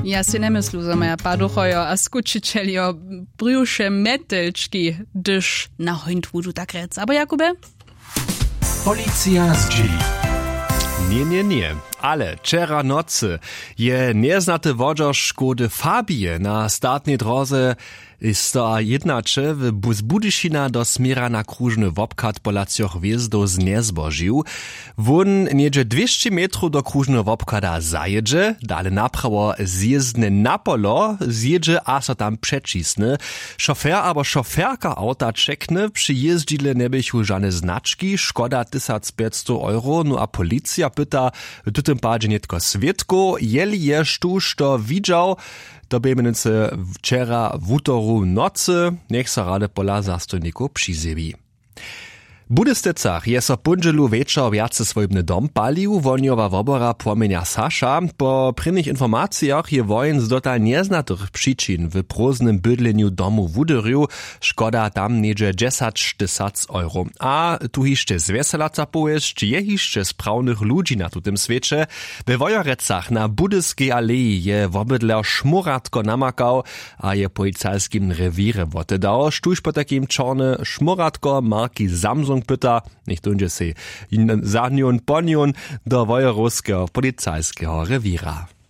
Ja si nemyslu, że moja paduchojo a skučiteľjo brjuše metelčki, gdyż na hojnt budu tak rec. Aber Jakube? Policja z Gili. Nie. Ale wczera nocy je nieznate wodzor Škody Fabie na statnej drodze sta jednače z Budyšina do smiera na kružny wobkat pola cioch wjezdów zniezbožił. Won niedzie 200 metrów do kružny wobkada zajedzie, dale naprawo zjezdne na polo, zjedzie a so tam przecisny. Szofer abo szoferka auta czekne, przyjeździle nebychu żane znaczki, szkoda 1500 euro, no a policja pyta, w tym padzie nietko świadku, jeli je sztuż to widział, to bejmenice wczera w utoru nocy, niech se rade pola zastojniku przyzjebi. W Budystecach je so pundzielu wieczor wiace swojbny dom palił, woniowa wobora płomienia Sasza. Po prynnych informacjach je wojen z dotal nieznatych przyczyn w próżnym bydleniu domu wudyriu, szkoda tam niedzie 10 000 euro. A tu jeszcze z weselaca powiesz, czy je jeszcze sprawnych ludzi na tym świecie. We Wojorecach na Budyskiej alei je wobydler szmuratko namakał, a je policajskim rewirem wotedał. Sztuż po takim czarny szmuratko marki Samsung pyta, niech tundzie se zanion ponion do wojeruskiego policajskiego rewira.